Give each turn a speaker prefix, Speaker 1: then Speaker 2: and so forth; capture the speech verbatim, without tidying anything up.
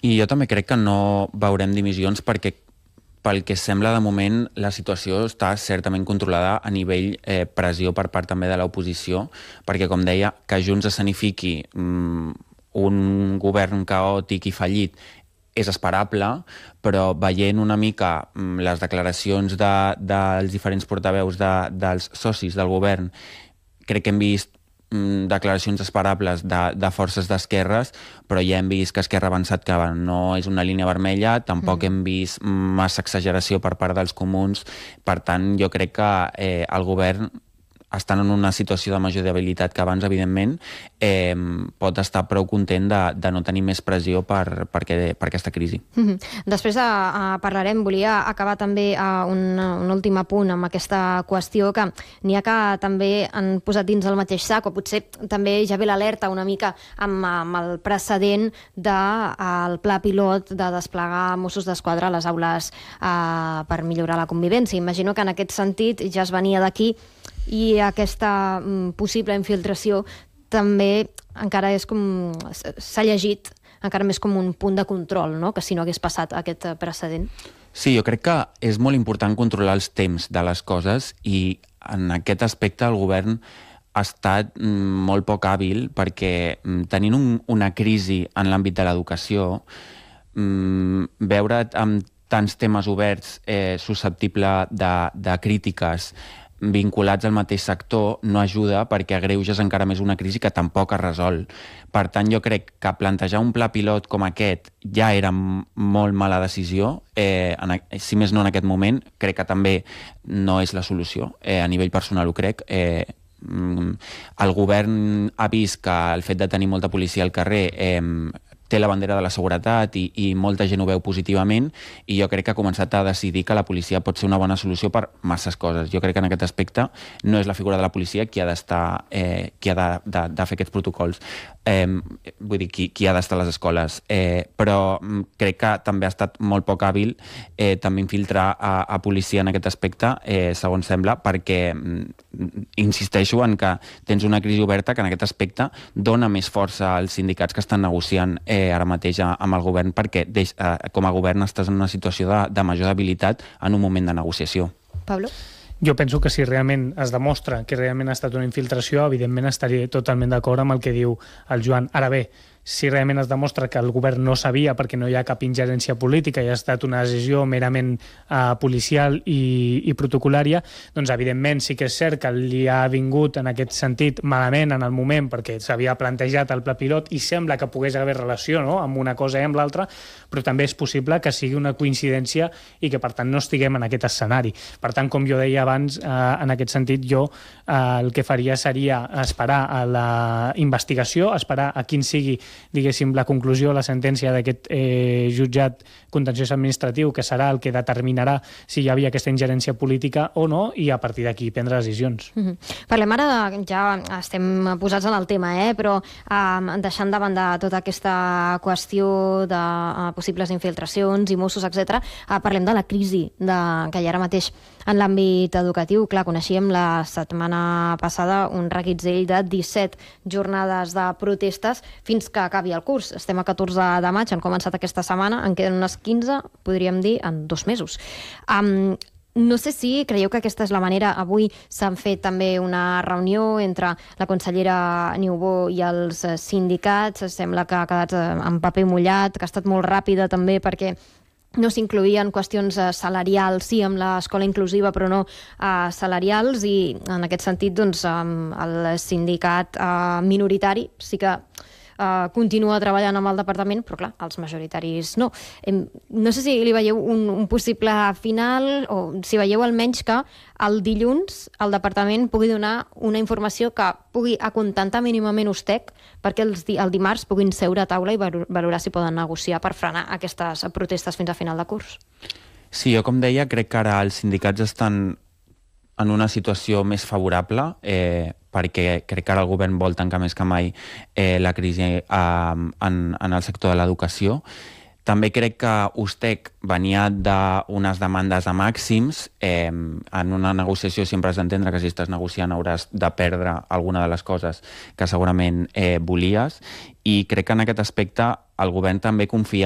Speaker 1: I jo també crec que no veurem dimissions perquè pel que sembla de moment la situació està certament controlada a nivell eh, pressió per part també de l'oposició, perquè com deia, que Junts escenifiqui mm, un govern caòtic i fallit és esperable, però veient una mica mm, les declaracions de, dels diferents portaveus de, dels socis del govern, crec que hem vist declaracions esperables de, de forces d'esquerres, però ja hem vist que Esquerra ha avançat que no és una línia vermella, tampoc mm. hem vist massa exageració per part dels comuns, per tant jo crec que eh, el govern, estant en una situació de major debilitat que abans, evidentment, eh, pot estar prou content de, de no tenir més pressió per, per, que, per aquesta crisi.
Speaker 2: Mm-hmm. Després uh, parlarem, volia acabar també uh, un, un últim apunt amb aquesta qüestió que n'hi ha que també han posat dins el mateix sac, o potser també ja ve l'alerta una mica amb, amb el precedent del uh, pla pilot de desplegar Mossos d'Esquadra a les aules uh, per millorar la convivència. Imagino que en aquest sentit ja es venia d'aquí i aquesta mm, possible infiltració també encara és com s'ha llegit encara més com un punt de control, no? Que si no hagués passat aquest precedent.
Speaker 1: Sí, jo crec que és molt important controlar els temps de les coses i en aquest aspecte el govern ha estat mm, molt poc hàbil perquè mm, tenint un, una crisi en l'àmbit de l'educació, mm, veure amb tants temes oberts eh, susceptible de, de crítiques vinculats al mateix sector no ajuda perquè agreuges encara més una crisi que tampoc es resol. Per tant, jo crec que plantejar un pla pilot com aquest ja era molt mala decisió, eh, en, si més no en aquest moment, crec que també no és la solució, eh, a nivell personal ho crec. Eh, el govern ha vist que el fet de tenir molta policia al carrer eh, té la bandera de la seguretat i, i molta gent ho veu positivament i jo crec que ha començat a decidir que la policia pot ser una bona solució per masses coses. Jo crec que en aquest aspecte no és la figura de la policia qui ha d'estar, eh, qui ha de, de, de fer aquests protocols, eh, vull dir, qui, qui ha d'estar a les escoles, eh, però crec que també ha estat molt poc hàbil eh, també infiltrar a, a policia en aquest aspecte, eh, segons sembla, perquè insisteixo en que tens una crisi oberta que en aquest aspecte dona més força als sindicats que estan negociant eh, Eh, ara mateix amb el govern perquè deix, eh, com a govern estàs en una situació de, de major debilitat en un moment de negociació.
Speaker 2: Pablo?
Speaker 3: Jo penso que si realment es demostra que realment ha estat una infiltració, evidentment estaria totalment d'acord amb el que diu el Joan. Ara bé, si realment es demostra que el govern no sabia perquè no hi ha cap ingerència política i ha estat una decisió merament uh, policial i, i protocolària, doncs evidentment sí que és cert que li ha vingut en aquest sentit malament en el moment perquè s'havia plantejat el pla pilot i sembla que pogués haver relació, no?, amb una cosa i amb l'altra, però també és possible que sigui una coincidència i que per tant no estiguem en aquest escenari. Per tant, com jo deia abans, uh, en aquest sentit jo uh, el que faria seria esperar a la investigació, esperar a quin sigui diguéssim, la conclusió, la sentència d'aquest eh, jutjat contenciós administratiu, que serà el que determinarà si hi havia aquesta ingerència política o no, i a partir d'aquí prendre decisions.
Speaker 2: Mm-hmm. Parlem ara, de, ja estem posats en el tema, eh, però eh, deixant de banda tota aquesta qüestió de eh, possibles infiltracions i Mossos, etcètera, eh, parlem de la crisi de, que hi ha ara mateix en l'àmbit educatiu. Clar, coneixíem la setmana passada un reguitzell de disset jornades de protestes fins que acabi el curs. Estem a catorze de maig, han començat aquesta setmana, en queden unes quinze, podríem dir, en dos mesos. Um, no sé si creieu que aquesta és la manera. Avui s'han fet també una reunió entre la consellera Niubó i els sindicats. Sembla que ha quedat en paper mullat, que ha estat molt ràpida també perquè no s'incloïen qüestions salarials, sí, amb l'escola inclusiva, però no uh, salarials, i en aquest sentit doncs, um, el sindicat uh, minoritari sí que Uh, continua treballant amb el departament, però clar, els majoritaris no. Em, no sé si li veieu un, un possible final, o si veieu almenys que el dilluns el departament pugui donar una informació que pugui acontentar mínimament Ustec perquè els, el dimarts puguin seure a taula i valorar si poden negociar per frenar aquestes protestes fins a final de curs.
Speaker 1: Sí, jo com deia, crec que ara els sindicats estan en una situació més favorable, eh, perquè crec que ara el govern vol tancar més que mai eh, la crisi eh, en, en el sector de l'educació. També crec que Ustec venia d'unes demandes de màxims. Eh, en una negociació sempre has d'entendre que si estàs negociant hauràs de perdre alguna de les coses que segurament eh, volies, i crec que en aquest aspecte el govern també confia